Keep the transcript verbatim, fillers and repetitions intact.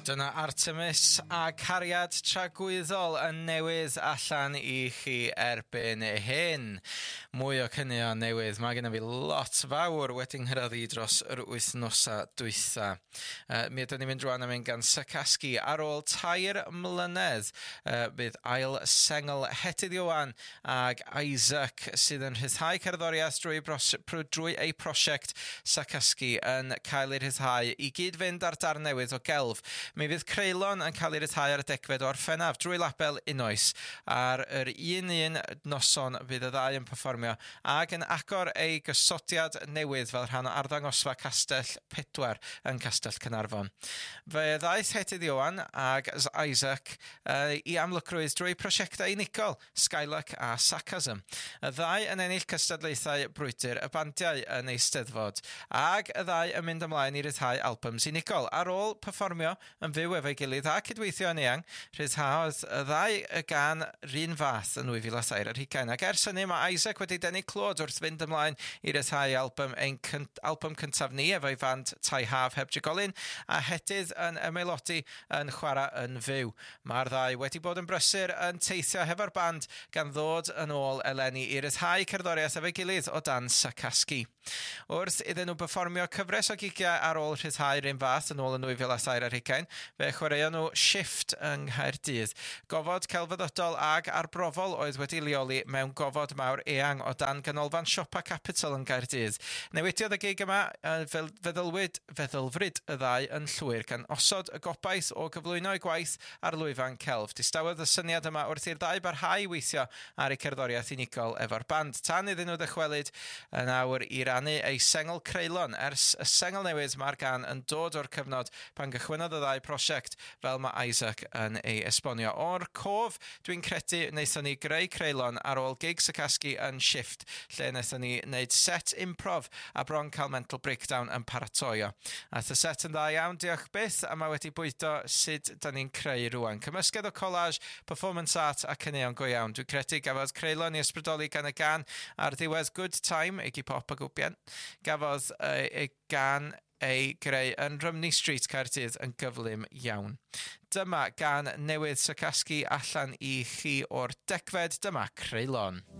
Dyna Artemis a Cariad Tragwyddol yn newydd allan i chi erbyn hyn. Mwy o cynnion newydd. Mae gen i fi lot fawr wedi'n nghyrraeddu dros yr wythnosa dwytha. Uh, mi ydyn ni'n mynd rwan am ein gan Sakaski ar ôl tair mlynedd. Uh, bydd ail sengl Hedydd Iowan ag Isaac sydd yn rhyddhau cerddoriaeth drwy, bros drwy ei prosiect Sakaski yn cael ei rhyddhau i gyd fynd ar darn newydd o gelf. Mi fydd Creulon yn cael ei rhyddhau ar y degfed o Orffennaf drwy label Unnois. Ar yr un un noson fydd y ddau yn perfformio ac yn agor ei gysodiad newydd fel rhan o arddangosfa Castell Pedwar yn Castell Caernarfon. Fe ddaeth Hedydd Iowan ag Isaac uh, i amlygrwydd drwy prosiectau unigol, Skylark a Sarcasm. Y ddau yn ennill cystadlaethau brwydr y bandiau yn ei steddfod ac y ddau yn mynd ymlaen i ryddhau albums unigol. Ar ôl perfformio yn fyw efo'i gilydd a cydweithio yn eang, rhyddhaodd y ddau y gan run fath yn nwy fil a saith ar hugain. Ac ers hynny mae Isaac wedi denu clod wrth fynd ymlaen i ryddhau album ein cynt, album cyntaf ni efo'i fand Tai Haf heb Drigolyn a Hedydd yn ymaelodi yn chwarae yn fyw. Mae'r ddau wedi bod yn brysur yn teithio hefo'r band gan ddod yn ôl eleni i ryddhau cerddoriaeth efo'i gilydd o dan Sakaski. Wrth iddyn nhw perfformio cyfres o gigiau ar ôl rhyddhau'r un fath yn ôl yn nwy fil a saith ar hugain, fe chwaraeon nhw Shift yng Nghaerdydd. Gofod celfyddydol ag arbrofol oedd wedi leoli mewn gofod mawr eang o dan ganolfan Siopa Capital yn Gaerdydd. Newidiodd y gig yma uh, feddylwyd feddylfryd y ddau yn llwyr gan osod y gobaith o gyflwyno eu gwaith ar lwyfan celf. Distawodd y syniad yma wrth i'r ddau barhau weithio ar eu cerddoriaeth unigol efo'r band. Tan iddyn nhw ddychwelyd yn awr i rannu ei sengl Creulon. Ers y sengl newydd mae'r gan yn dod o'r cyfnod pan gychwynodd y ddau prosiect fel mae Isaac yn ei esbonio. O'r cof, dwi'n credu wnaethon ni greu Creulon ar ôl gig Sakaski yn Shift, lle wnaethon ni wneud set improv a bron cael mental breakdown yn paratoio. Ath y set yn dda iawn, diolch byth, a mae wedi bwydo sut da ni'n creu rwan. Cymysgedd o collage, performance art a cyneuon go iawn. Dwi'n credu gafodd Creulon i ysbrydoli gan y gan ar ddiwedd Good Time, Iggy Pop a Gwbian. Gafodd uh, ei gan ei greu yn Rymney Street Caerdydd yn gyflym iawn. Dyma gan newydd Sakaski allan i chi o'r degfed, dyma Creulon.